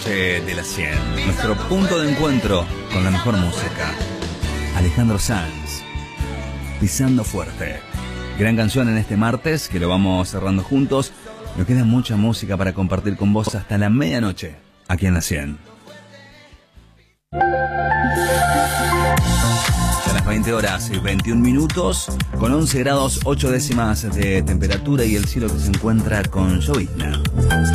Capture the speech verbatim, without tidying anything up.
De la cien, nuestro punto de encuentro con la mejor música. Alejandro Sanz, Pisando Fuerte. Gran canción en este martes, que lo vamos cerrando juntos. Nos queda mucha música para compartir con vos hasta la medianoche, aquí en la cien. A las veinte horas y veintiún minutos, con once grados ocho décimas de temperatura y el cielo que se encuentra con llovizna.